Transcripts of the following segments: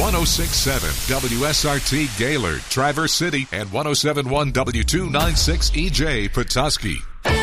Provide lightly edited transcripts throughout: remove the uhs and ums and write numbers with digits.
106.7 WSRT Gaylord, Traverse City, and 107.1 W296 EJ Petoskey.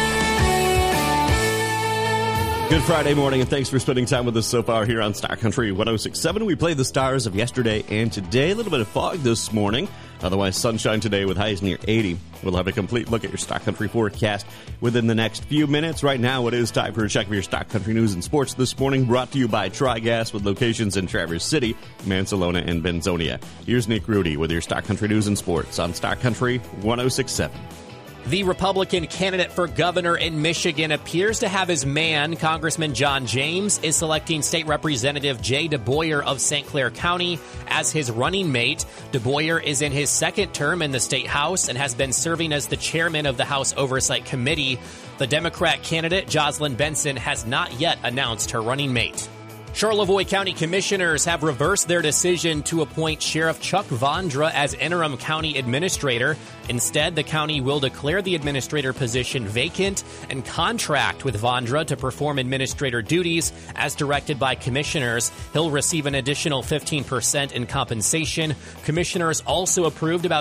Good Friday morning, and thanks for spending time with us so far here on Star Country 106.7. We played the stars of yesterday and today. A little bit of fog this morning. Otherwise, sunshine today with highs near 80. We'll have a complete look at your Stock Country forecast within the next few minutes. Right now, it is time for a check of your Stock Country news and sports this morning, brought to you by Tri-Gas with locations in Traverse City, Mansalona, and Benzonia. Here's Nick Rudy with your Stock Country news and sports on Stock Country 106.7. The Republican candidate for governor in Michigan appears to have his man. Congressman John James is selecting State Representative Jay DeBoyer of St. Clair County as his running mate. DeBoyer is in his second term in the State House and has been serving as the chairman of the House Oversight Committee. The Democrat candidate, Jocelyn Benson, has not yet announced her running mate. Charlevoix County Commissioners have reversed their decision to appoint Sheriff Chuck Vondra as interim county administrator. Instead, the county will declare the administrator position vacant and contract with Vondra to perform administrator duties as directed by commissioners. He'll receive an additional 15% in compensation. Commissioners also approved about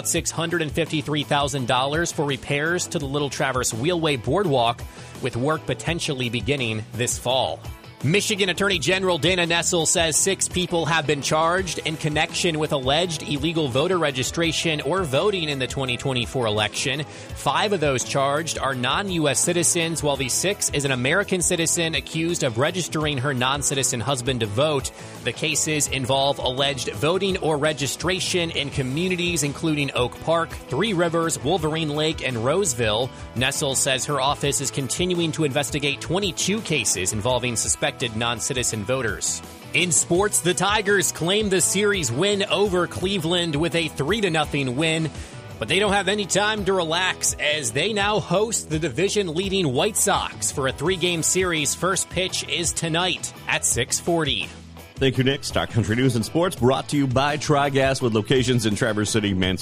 $653,000 for repairs to the Little Traverse Wheelway Boardwalk, with work potentially beginning this fall. Michigan Attorney General Dana Nessel says 6 people have been charged in connection with alleged illegal voter registration or voting in the 2024 election. 5 of those charged are non-U.S. citizens, while the 6th is an American citizen accused of registering her non-citizen husband to vote. The cases involve alleged voting or registration in communities including Oak Park, Three Rivers, Wolverine Lake, and Roseville. Nessel says her office is continuing to investigate 22 cases involving suspected non-citizen voters. In sports, the Tigers claim the series win over Cleveland with a 3-0 win, but they don't have any time to relax as they now host the division-leading White Sox for a 3-game series. First pitch is tonight at 6:40. Thank you, Nick. Stock Country News and Sports brought to you by Tri-Gas with locations in Traverse City, Mansalona,